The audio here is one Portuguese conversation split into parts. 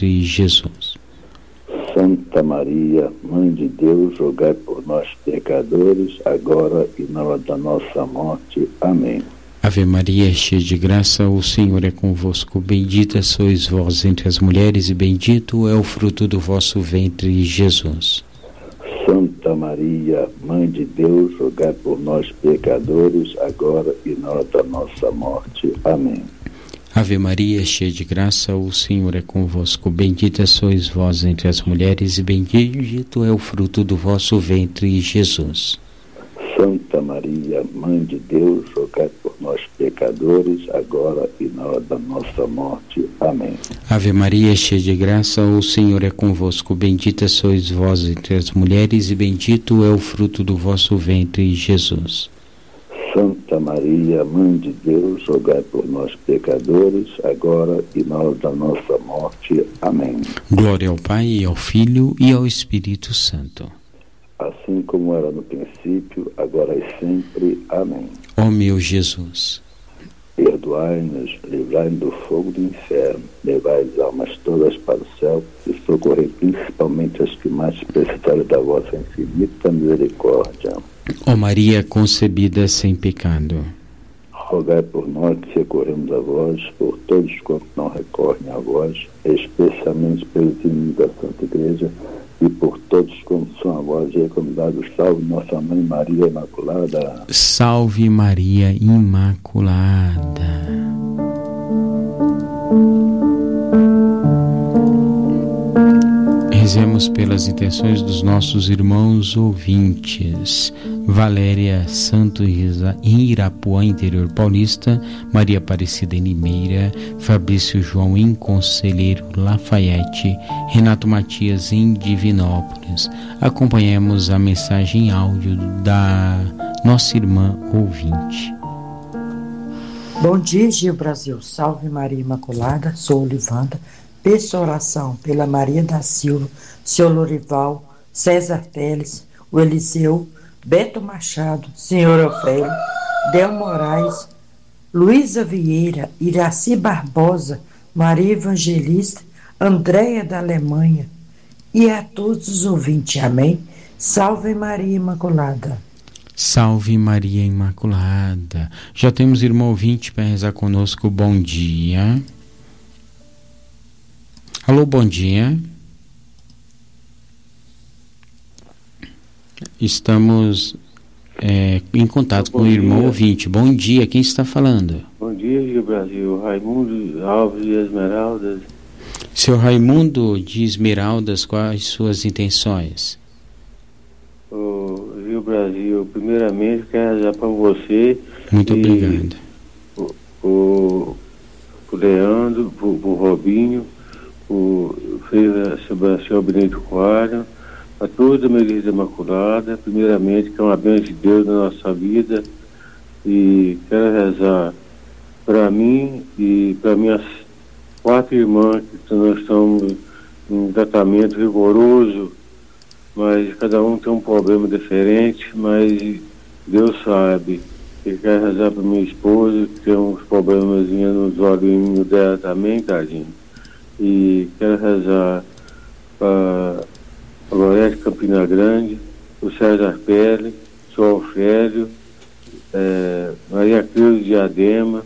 ventre, Jesus. Santa Maria, Mãe de Deus, rogai por nós pecadores, agora e na hora da nossa morte. Amém. Ave Maria, cheia de graça, o Senhor é convosco. Bendita sois vós entre as mulheres e bendito é o fruto do vosso ventre, Jesus. Santa Maria, Mãe de Deus, rogai por nós pecadores, agora e na hora da nossa morte. Amém. Ave Maria, cheia de graça, o Senhor é convosco. Bendita sois vós entre as mulheres e bendito é o fruto do vosso ventre, Jesus. Santa Maria, Mãe de Deus, rogai por nós pecadores, agora e na hora da nossa morte. Amém. Ave Maria, cheia de graça, o Senhor é convosco. Bendita sois vós entre as mulheres e bendito é o fruto do vosso ventre, Jesus. Santa Maria, Mãe de Deus, rogai por nós pecadores, agora e na hora da nossa morte. Amém. Glória ao Pai, ao Filho e ao Espírito Santo. Assim como era no princípio, agora e sempre. Amém. Ó meu Jesus, perdoai-nos, livrai-nos do fogo do inferno, levai as almas todas para o céu e socorrei principalmente as que mais precisarem da vossa infinita misericórdia. ó Maria concebida sem pecado, Rogai por nós que recorremos a vós, por todos quantos não recorrem a vós, especialmente pelos inimigos da Santa Igreja, e por todos quantos são a vós recomendados. Salve Nossa Mãe Maria Imaculada. Salve Maria Imaculada. Rezemos pelas intenções dos nossos irmãos ouvintes. Valéria Santos em Irapuã, interior paulista. Maria Aparecida em Limeira. Fabrício João em Conselheiro Lafayette. Renato Matias em Divinópolis. Acompanhemos a mensagem em áudio da nossa irmã ouvinte. Bom dia, Gil Brasil. Salve Maria Imaculada. Sou Olivanda. Peço oração pela Maria da Silva, Senhor Lorival, César Teles, o Eliseu, Beto Machado, Senhor Ofélio, Del Moraes, Luísa Vieira, Iraci Barbosa, Maria Evangelista, Andréia da Alemanha e a todos os ouvintes. Amém. Salve Maria Imaculada. Salve Maria Imaculada. Já temos irmão ouvinte para rezar conosco. Bom dia. Alô, bom dia. Estamos em contato com o irmão ouvinte. Bom dia, quem está falando? Bom dia, Gil Brasil. Raimundo Alves de Esmeraldas. Seu Raimundo de Esmeraldas, quais suas intenções? Gil Brasil, primeiramente quero rezar para você. Muito obrigado. O Leandro, o Robinho, o Senhor Benito Coalho, a toda a Maria Imaculada, primeiramente, que é uma bênção de Deus na nossa vida, e quero rezar para mim e para minhas 4 irmãs, que nós estamos em um tratamento rigoroso, mas cada um tem um problema diferente, mas Deus sabe. Eu quero rezar para minha esposa, que tem uns problemas nos olhinhos dela também, tadinho. E quero rezar para a Gorete Campina Grande, o César Pele, o Sr. Ofélio, Maria Cruz de Diadema,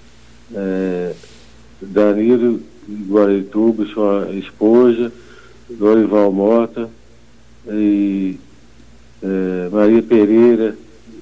Danilo Guarituba, sua esposa, Dorival Mota, e Maria Pereira,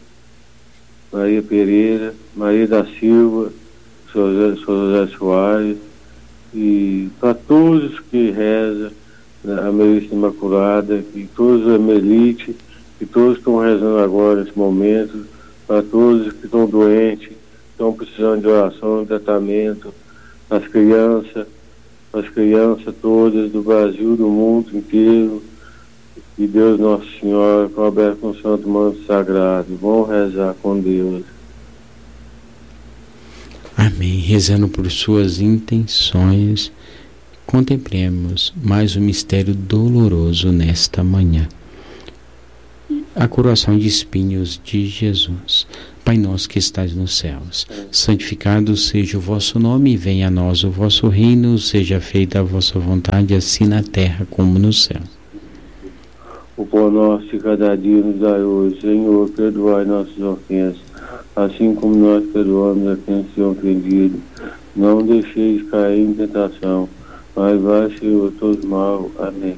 Maria da Silva, José Soares, e para todos que rezam a Maria Imaculada, e todos a Melite, que todos estão rezando agora nesse momento, para todos que estão doentes, que estão precisando de oração, de tratamento, as crianças todas do Brasil, do mundo inteiro, e Deus Nossa Senhora, coberto com o Santo Manto Sagrado, vão rezar com Deus. Amém. Rezando por suas intenções, contemplemos mais um mistério doloroso nesta manhã. A coroação de espinhos de Jesus. Pai nosso que estais nos céus, santificado seja o vosso nome, venha a nós o vosso reino, seja feita a vossa vontade, assim na terra como no céu. O pão nosso de cada dia nos dai hoje, Senhor, perdoai nossas ofensas, assim como nós perdoamos a quem se ofendido. Não deixeis cair em tentação, mas vai, Senhor, todos mal. Amém.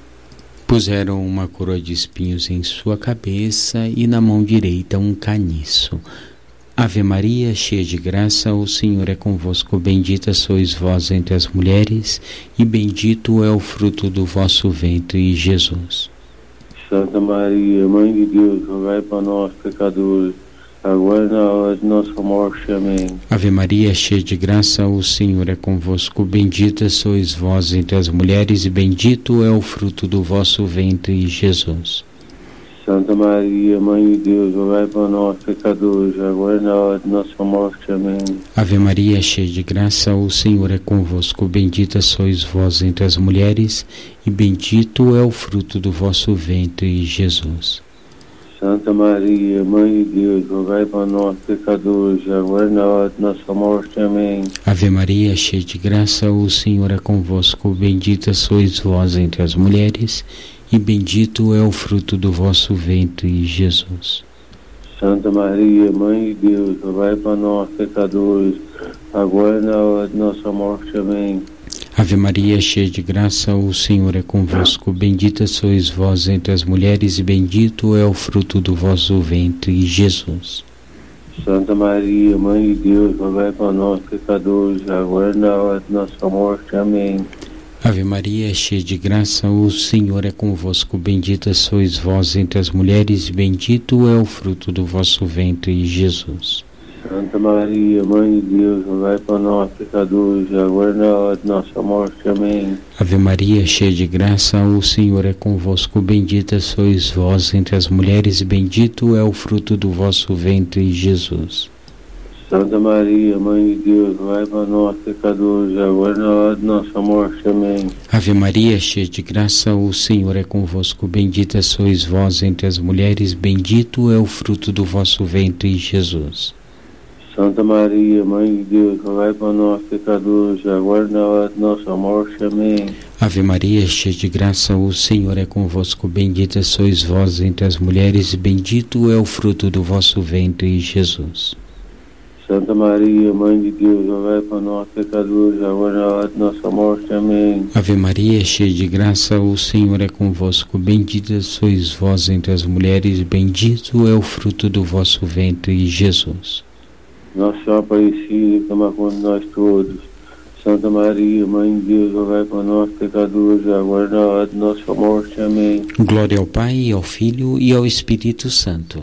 Puseram uma coroa de espinhos em sua cabeça e na mão direita um caniço. Ave Maria, cheia de graça, o Senhor é convosco. Bendita sois vós entre as mulheres, e bendito é o fruto do vosso ventre, Jesus. Santa Maria, Mãe de Deus, rogai para nós, pecadores, agora e na hora de nossa morte. Amém. Ave Maria, cheia de graça, o Senhor é convosco. Bendita sois vós entre as mulheres, e bendito é o fruto do vosso ventre, Jesus. Santa Maria, Mãe de Deus, rogai para nós, pecadores, agora e na hora de nossa morte. Amém. Ave Maria, cheia de graça, o Senhor é convosco. Bendita sois vós entre as mulheres, e bendito é o fruto do vosso ventre, Jesus. Santa Maria, Mãe de Deus, rogai para nós, pecadores, agora e na hora de nossa morte. Amém. Ave Maria, cheia de graça, o Senhor é convosco. Bendita sois vós entre as mulheres, e bendito é o fruto do vosso ventre, Jesus. Santa Maria, Mãe de Deus, rogai para nós, pecadores, agora e na hora de nossa morte. Amém. Ave Maria, cheia de graça, o Senhor é convosco. Bendita sois vós entre as mulheres, e bendito é o fruto do vosso ventre, Jesus. Santa Maria, Mãe de Deus, rogai para nós, pecadores, agora e na hora de nossa morte. Amém. Ave Maria, cheia de graça, o Senhor é convosco. Bendita sois vós entre as mulheres, e bendito é o fruto do vosso ventre, Jesus. Santa Maria, Mãe de Deus, rogai para nós, pecadores, agora e na hora de nossa morte. Amém. Ave Maria, cheia de graça, o Senhor é convosco. Bendita sois vós entre as mulheres, e bendito é o fruto do vosso ventre, Jesus. Santa Maria, Mãe de Deus, rogai para nós, pecadores, agora e na hora de nossa morte. Amém. Ave Maria, cheia de graça, o Senhor é convosco. Bendita sois vós entre as mulheres, bendito é o fruto do vosso ventre, Jesus. Santa Maria, Mãe de Deus, rogai para nós, pecadores, agora e na hora de nossa morte. Amém. Ave Maria, cheia de graça, o Senhor é convosco. Bendita sois vós entre as mulheres, bendito é o fruto do vosso ventre, Jesus. Santa Maria, Mãe de Deus, rogai para nós, pecadores, agora e na hora de nossa morte. Amém. Ave Maria, cheia de graça, o Senhor é convosco. Bendita sois vós entre as mulheres, bendito é o fruto do vosso ventre, Jesus. Nossa Senhora Aparecida, toma conta de nós todos. Santa Maria, Mãe de Deus, rogai para nós, pecadores, agora e na hora de nossa morte. Amém. Glória ao Pai, ao Filho e ao Espírito Santo.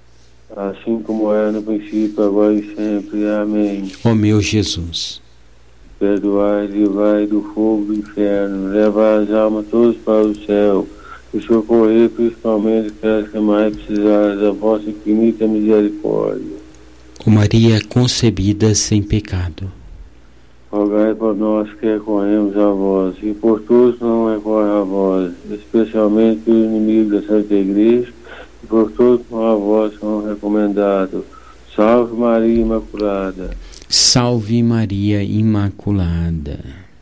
Assim como era no princípio, agora e sempre. Amém. Ó meu Jesus, perdoai, livrai do fogo do inferno, levai as almas todas para o céu, e socorrei principalmente aquelas que mais precisarem da vossa infinita misericórdia. Ó Maria concebida sem pecado, rogai por nós que recorremos a vós, e por todos que não recorrem a vós, especialmente pelos inimigos da Santa Igreja, e por todos que a vós são recomendados. Salve Maria Imaculada. Salve Maria Imaculada.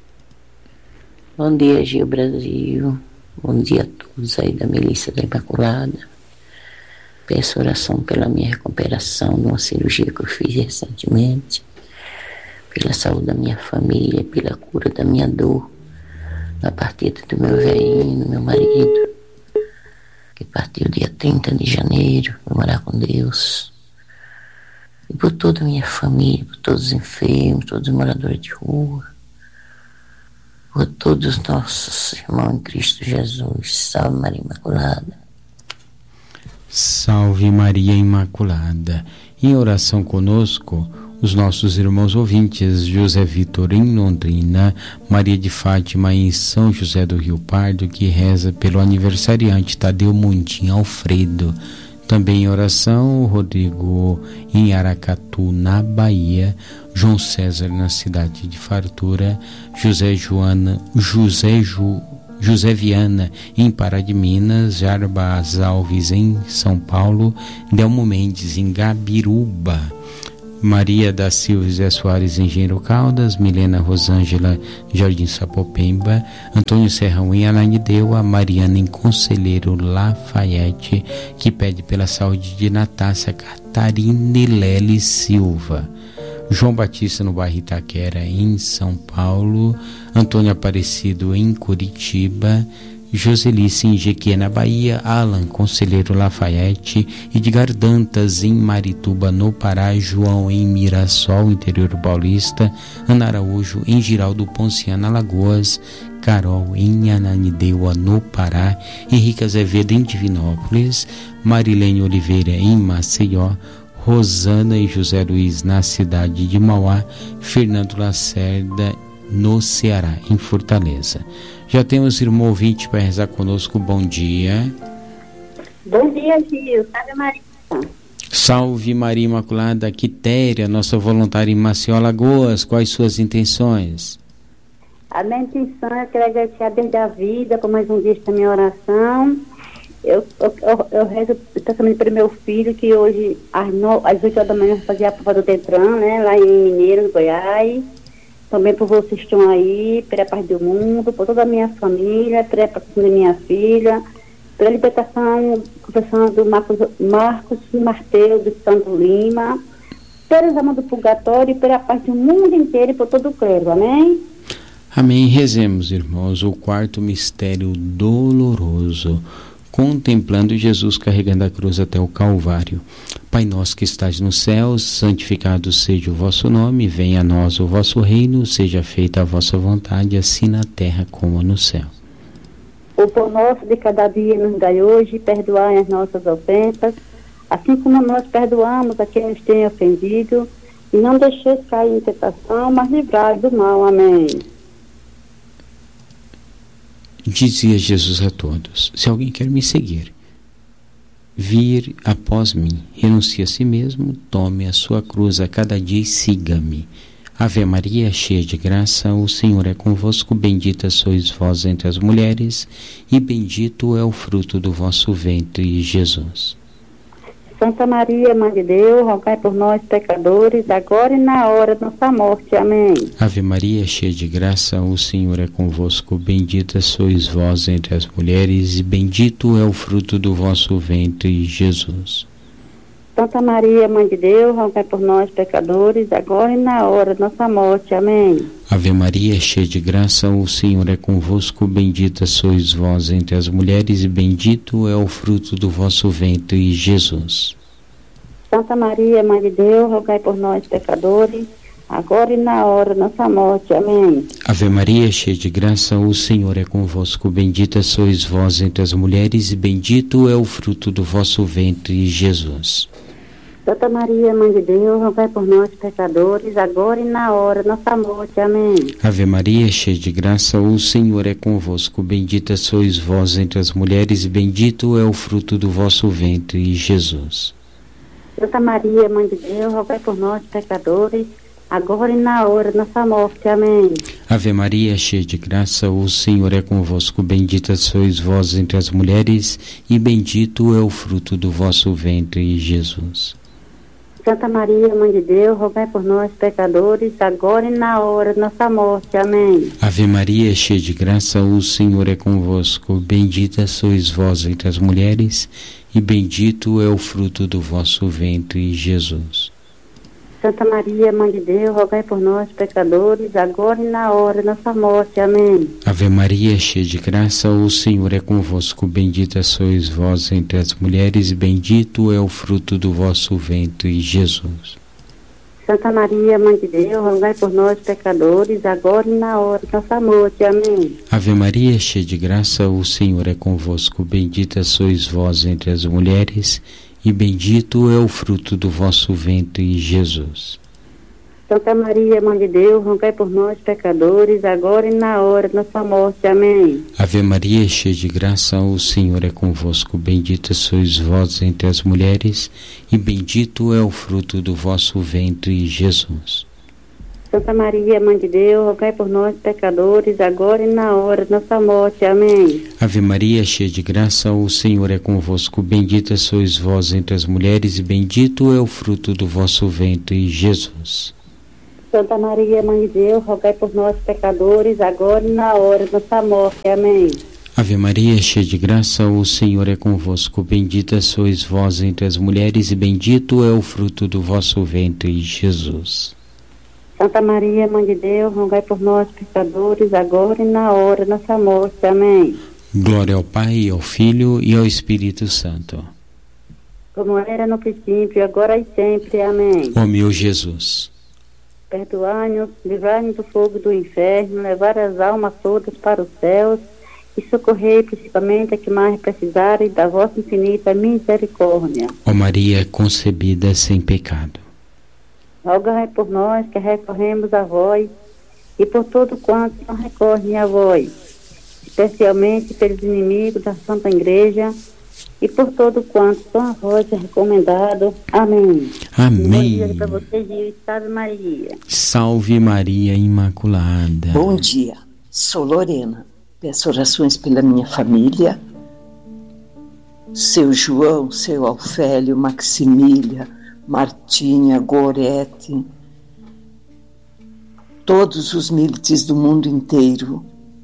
Bom dia, Gil Brasil. Bom dia a todos aí da Milícia da Imaculada. Peço oração pela minha recuperação de uma cirurgia que eu fiz recentemente, pela saúde da minha família, pela cura da minha dor, na partida do meu velhinho, meu marido, que partiu dia 30 de janeiro, para morar com Deus. E por toda a minha família, por todos os enfermos, todos os moradores de rua, por todos os nossos irmãos em Cristo Jesus. Salve Maria Imaculada. Salve Maria Imaculada. Em oração conosco, os nossos irmãos ouvintes, José Vitor em Londrina, Maria de Fátima em São José do Rio Pardo, que reza pelo aniversariante Tadeu Mundim Alfredo. Também em oração, Rodrigo em Aracatu, na Bahia, João César na cidade de Fartura, José José Viana, em Pará de Minas, Jarbas Alves, em São Paulo, Delmo Mendes, em Gabiruba, Maria da Silva José Soares, em Engenheiro Caldas, Milena Rosângela, Jardim Sapopemba, Antônio Serrão, em Ananindeua, Mariana, em Conselheiro Lafayette, que pede pela saúde de Natácia Catarine Lely Silva. João Batista, no bairro Itaquera, em São Paulo, Antônio Aparecido, em Curitiba, Joselice, em Jequié, na Bahia, Alan, Conselheiro Lafayette, Edgar Dantas, em Marituba, no Pará, João, em Mirassol, interior paulista, Ana Araújo, em Giraldo Ponciano, Alagoas, Carol, em Ananindeua, no Pará, Henrique Azevedo, em Divinópolis, Marilene Oliveira, em Maceió, Rosana e José Luiz, na cidade de Mauá, Fernando Lacerda, no Ceará, em Fortaleza. Já temos irmão ouvinte para rezar conosco. Bom dia. Bom dia, Gil. Salve, Maria. Salve, Maria Imaculada. Quitéria, nossa voluntária em Maceió, Alagoas. Quais suas intenções? A minha intenção é querer agradecer desde a vida por mais um dia da minha oração. Eu rezo especialmente para o meu filho, que hoje, às 8 horas da manhã, vai fazer a prova do Detran, né, lá em Mineiro, Goiás. Também por vocês que estão aí, pela paz do mundo, por toda a minha família, pela proteção da minha filha, pela libertação, confessão do Marcos Martelo de Santo Lima, pelos amas do purgatório e pela paz do mundo inteiro e por todo o clero. Amém? Amém. Rezemos, irmãos, o quarto mistério doloroso, contemplando Jesus carregando a cruz até o Calvário. Pai nosso que estás nos céus, santificado seja o vosso nome, venha a nós o vosso reino, seja feita a vossa vontade, assim na terra como no céu. O pão nosso de cada dia nos dai hoje, perdoai as nossas ofensas, assim como nós perdoamos a quem nos tem ofendido, e não deixeis cair em tentação, mas livrai do mal. Amém. Dizia Jesus a todos: se alguém quer me seguir, vir após mim, renuncie a si mesmo, tome a sua cruz a cada dia e siga-me. Ave Maria, cheia de graça, o Senhor é convosco, bendita sois vós entre as mulheres, e bendito é o fruto do vosso ventre, Jesus. Santa Maria, Mãe de Deus, rogai por nós, pecadores, agora e na hora da nossa morte. Amém. Ave Maria, cheia de graça, o Senhor é convosco, bendita sois vós entre as mulheres, e bendito é o fruto do vosso ventre, Jesus. Santa Maria, Mãe de Deus, rogai por nós, pecadores, agora e na hora da nossa morte. Amém. Ave Maria, cheia de graça, o Senhor é convosco, bendita sois vós entre as mulheres, e bendito é o fruto do vosso ventre, Jesus. Santa Maria, Mãe de Deus, rogai por nós, pecadores, agora e na hora da nossa morte. Amém. Ave Maria, cheia de graça, o Senhor é convosco, bendita sois vós entre as mulheres, e bendito é o fruto do vosso ventre, Jesus. Santa Maria, Mãe de Deus, rogai por nós, pecadores, agora e na hora da nossa morte. Amém. Ave Maria, cheia de graça, o Senhor é convosco, bendita sois vós entre as mulheres, e bendito é o fruto do vosso ventre, Jesus. Santa Maria, Mãe de Deus, rogai por nós, pecadores, agora e na hora da nossa morte. Amém. Ave Maria, cheia de graça, o Senhor é convosco, bendita sois vós entre as mulheres, e bendito é o fruto do vosso ventre, Jesus. Santa Maria, Mãe de Deus, rogai por nós, pecadores, agora e na hora da nossa morte. Amém. Ave Maria, cheia de graça, o Senhor é convosco, bendita sois vós entre as mulheres, e bendito é o fruto do vosso ventre, Jesus. Santa Maria, Mãe de Deus, rogai por nós, pecadores, agora e na hora da nossa morte. Amém. Ave Maria, cheia de graça, o Senhor é convosco, bendita sois vós entre as mulheres, e bendito é o fruto do vosso ventre, Jesus. Santa Maria, Mãe de Deus, rogai por nós, pecadores, agora e na hora da nossa morte. Amém. Ave Maria, cheia de graça, o Senhor é convosco, bendita sois vós entre as mulheres, e bendito é o fruto do vosso ventre, Jesus. Santa Maria, Mãe de Deus, rogai por nós, pecadores, agora e na hora da nossa morte. Amém. Ave Maria, cheia de graça, o Senhor é convosco, bendita sois vós entre as mulheres, e bendito é o fruto do vosso ventre, Jesus. Santa Maria, Mãe de Deus, rogai por nós, pecadores, agora e na hora de nossa morte. Amém. Ave Maria, cheia de graça, o Senhor é convosco. Bendita sois vós entre as mulheres, e bendito é o fruto do vosso ventre, Jesus. Santa Maria, Mãe de Deus, rogai por nós, pecadores, agora e na hora de nossa morte. Amém. Ave Maria, cheia de graça, o Senhor é convosco. Bendita sois vós entre as mulheres, e bendito é o fruto do vosso ventre, Jesus. Santa Maria, Mãe de Deus, rogai por nós, pecadores, agora e na hora de nossa morte. Amém. Glória ao Pai, ao Filho e ao Espírito Santo. Como era no princípio, agora e sempre. Amém. Ó meu Jesus, perdoai-nos, livrai-nos do fogo do inferno, levar as almas todas para os céus e socorrei principalmente a que mais precisarem da vossa infinita misericórdia. ó Maria concebida sem pecado, rogai por nós que recorremos a vós e por todo quanto não recorrem a vós, especialmente pelos inimigos da Santa Igreja e por todo quanto são a vós recomendado. Amém. Amém. Bom dia para você, Gil. Salve Maria. Salve Maria Imaculada. Bom dia, sou Lorena. Peço orações pela minha família, seu João, seu Alfélio, Maximília, Martinha, Gorete, todos os milites do mundo inteiro.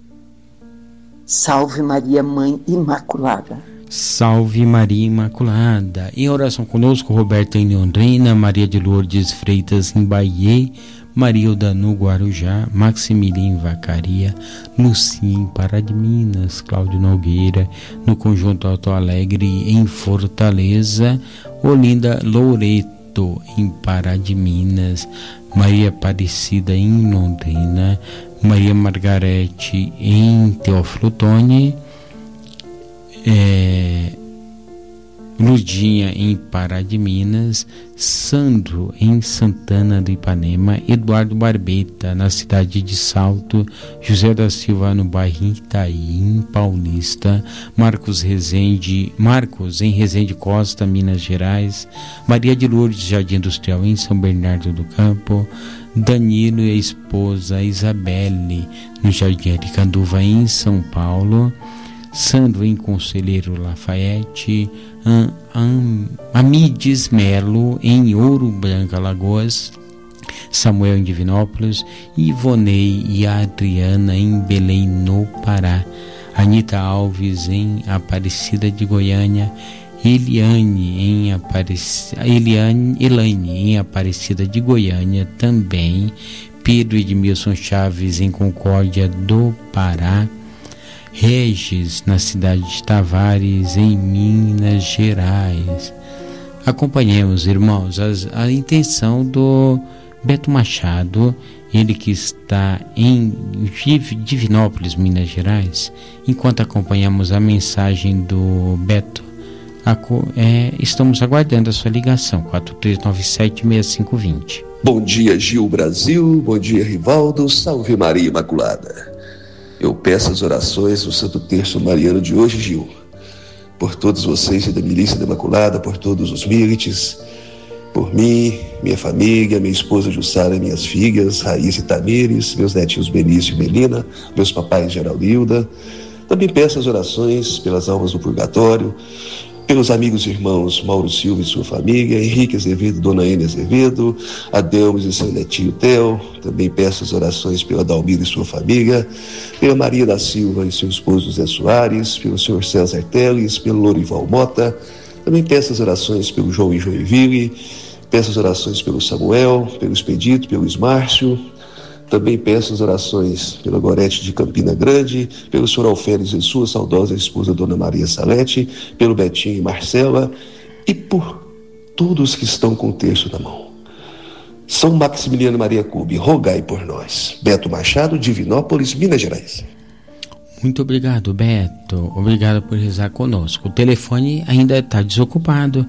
Salve Maria, Mãe Imaculada. Salve Maria Imaculada. Em oração conosco, Roberta em Londrina, Maria de Lourdes Freitas em Bahia, Marilda no Guarujá, Maximiliano em Vacaria, Lucia em Pará de Minas, Cláudio Nogueira no Conjunto Alto Alegre em Fortaleza, Olinda Loureto em Pará de Minas, Maria Aparecida em Londrina, Maria Margarete em Teófilo Otoni, Ludinha em Pará de Minas, Sandro em Santana do Ipanema, Eduardo Barbeta na cidade de Salto, José da Silva no bairro Itaim Paulista, Marcos em Resende Costa, Minas Gerais, Maria de Lourdes Jardim Industrial em São Bernardo do Campo, Danilo e a esposa Isabelle no Jardim Aricanduva em São Paulo, Sandro em Conselheiro Lafayette, Amides Melo em Ouro Branco, Alagoas, Samuel em Divinópolis, Ivonei e Adriana em Belém, no Pará, Anita Alves em Aparecida de Goiânia, Elaine em Aparecida de Goiânia também, Pedro Edmilson Chaves em Concórdia do Pará, Regis na cidade de Tavares em Minas Gerais. Acompanhemos, irmãos, a intenção do Beto Machado, ele que está em Divinópolis, Minas Gerais. Enquanto acompanhamos a mensagem do Beto, estamos aguardando a sua ligação, 4397-6520. Bom dia, Gil Brasil, bom dia, Rivaldo, salve Maria Imaculada. Eu peço as orações do Santo Terço Mariano de hoje, Gil, por todos vocês e da Milícia da Imaculada, por todos os milites, por mim, minha família, minha esposa Jussara, minhas filhas, Raíssa e Tamires, meus netinhos Benício e Melina, meus papais Geraldilda. Também peço as orações pelas almas do purgatório, pelos amigos e irmãos Mauro Silva e sua família, Henrique Azevedo, Dona Ene Azevedo, Adelmes e seu netinho Theo. Também peço as orações pela Dalmira e sua família, pela Maria da Silva e seu esposo Zé Soares, pelo senhor César Teles, pelo Lorival Mota. Também peço as orações pelo João e Joinville, peço as orações pelo Samuel, pelo Expedito, pelo Ismárcio. Também peço as orações pela Gorete de Campina Grande, pelo senhor Alférez e sua saudosa esposa Dona Maria Salete, pelo Betinho e Marcela e por todos que estão com o terço na mão. São Maximiliano Maria Cube, rogai por nós. Beto Machado, Divinópolis, Minas Gerais. Muito obrigado, Beto. Obrigado por rezar conosco. O telefone ainda está desocupado,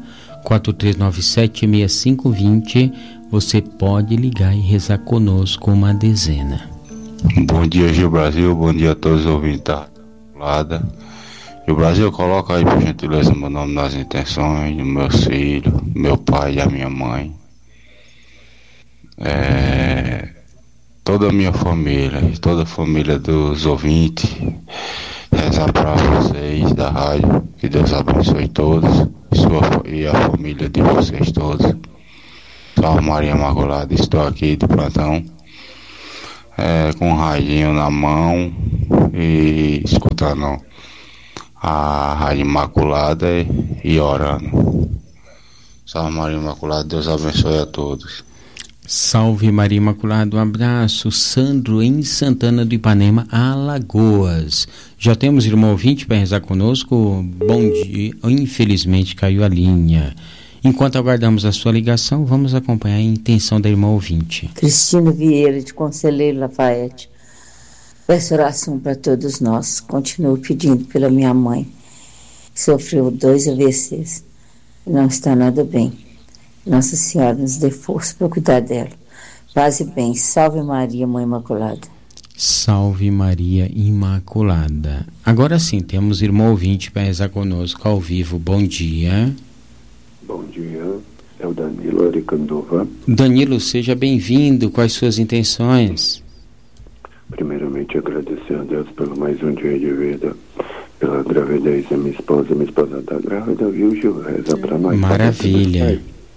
4397-6520. Você pode ligar e rezar conosco uma dezena. Bom dia, Gil Brasil. Bom dia a todos os ouvintes da Imaculada. Gil Brasil, coloca aí, por gentileza, meu nome nas intenções, dos meus filhos, meu pai e a minha mãe. toda a minha família e toda a família dos ouvintes, rezar para vocês da rádio, que Deus abençoe todos e a família de vocês todos. Salve Maria Imaculada, estou aqui de plantão, com um radinho na mão e escutando a Rádio Imaculada e orando. Salve Maria Imaculada, Deus abençoe a todos. Salve Maria Imaculada, um abraço. Sandro em Santana do Ipanema, Alagoas. Já temos irmão ouvinte para rezar conosco? Bom dia. Infelizmente caiu a linha. Enquanto aguardamos a sua ligação, vamos acompanhar a intenção da irmã ouvinte. Cristina Vieira, de Conselheiro Lafayette. Peço oração para todos nós. Continuo pedindo pela minha mãe, que sofreu 2 AVCs e não está nada bem. Nossa Senhora nos dê força para cuidar dela. Paz e bem. Salve Maria, Mãe Imaculada. Salve Maria Imaculada. Agora sim, temos irmão ouvinte para rezar conosco ao vivo. Bom dia. Bom dia, é o Danilo Aricandova. Danilo, seja bem-vindo. Quais suas intenções? Primeiramente, agradecer a Deus pelo mais um dia de vida, pela gravidez da minha esposa está grávida, viu, Gil? Reza pra nós. Maravilha.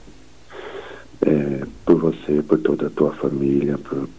Por você, por toda a tua família,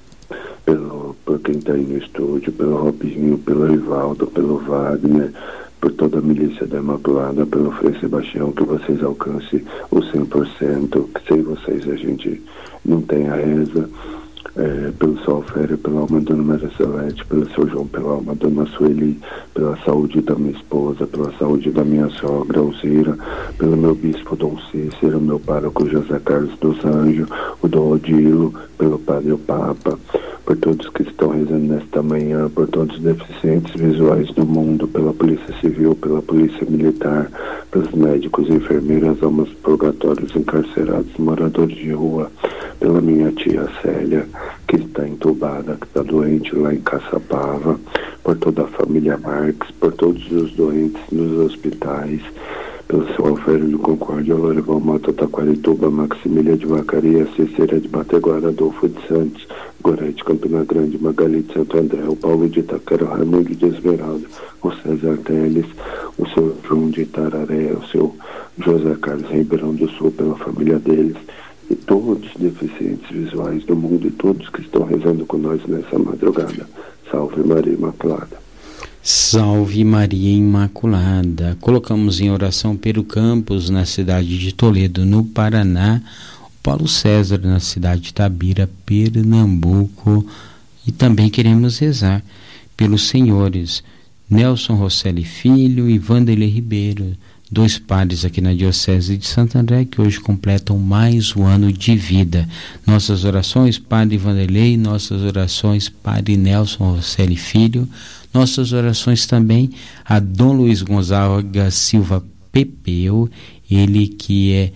por quem está aí no estúdio, pelo Robinho, pelo Rivaldo, pelo Wagner, por toda a milícia da Imaculada, pelo Frei Sebastião, que vocês alcancem o 100%, que sem vocês a gente não tem a reza, pelo Sol Fério, pela alma da Dona Maria Celeste, pelo Seu João, pela alma da Dona Sueli, pela saúde da minha esposa, pela saúde da minha sogra, Alzira, pelo meu bispo Dom Cícero, meu pároco José Carlos dos Anjos, o Dom Odilo, pelo Padre o Papa, por todos que estão rezando nesta manhã, por todos os deficientes visuais do mundo, pela Polícia Civil, pela Polícia Militar, pelos médicos, enfermeiras, almas purgatórios, encarcerados, moradores de rua, pela minha tia Célia, que está entubada, que está doente lá em Caçapava, por toda a família Marques, por todos os doentes nos hospitais, pelo seu Alfredo de Concórdia, Lorival Mota, Taquarituba, Maximília de Vacaria, Cecília de Bateguara, Adolfo de Santos, Gorete, Campina Grande, Magali de Santo André, o Paulo de Itaquera, o Raimundo de Esmeralda, o César Teles, o seu João de Itararé, o seu José Carlos Ribeirão do Sul, pela família deles, e todos os deficientes visuais do mundo e todos que estão rezando com nós nessa madrugada. Salve Maria Imaculada. Salve Maria Imaculada. Colocamos em oração pelo campus na cidade de Toledo, no Paraná, o Paulo César na cidade de Tabira, Pernambuco, e também queremos rezar pelos senhores Nelson Rosselli Filho e Vanderlei Ribeiro, 2 padres aqui na Diocese de Santo André, que hoje completam mais um ano de vida. Nossas orações, Padre Vanderlei, nossas orações, Padre Nelson Rosselli Filho, nossas orações também a Dom Luiz Gonzaga Silva Pepeu, ele que é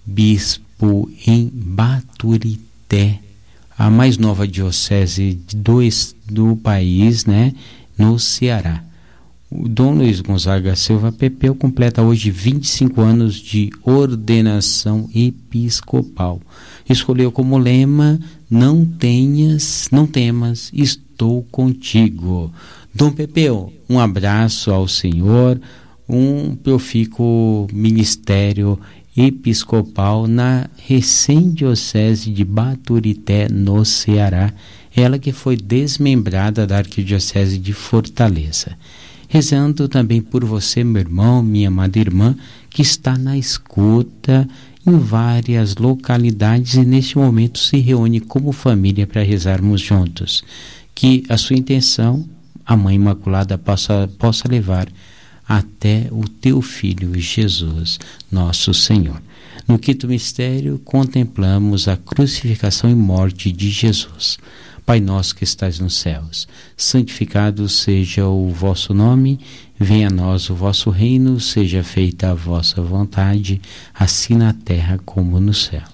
bispo em Baturité, a mais nova diocese do país, né, no Ceará. O Dom Luiz Gonzaga Silva Pepeu completa hoje 25 anos de ordenação episcopal. Escolheu como lema: não temas, estou contigo. Dom Pepeu, um abraço ao Senhor, um profícuo ministério episcopal na recém-diocese de Baturité, no Ceará, ela que foi desmembrada da Arquidiocese de Fortaleza. Rezando também por você, meu irmão, minha amada irmã, que está na escuta em várias localidades e neste momento se reúne como família para rezarmos juntos. Que a sua intenção, a Mãe Imaculada, possa levar até o teu Filho Jesus, nosso Senhor. No quinto mistério, contemplamos a crucificação e morte de Jesus. Pai nosso que estais nos céus, santificado seja o vosso nome, venha a nós o vosso reino, seja feita a vossa vontade, assim na terra como no céu.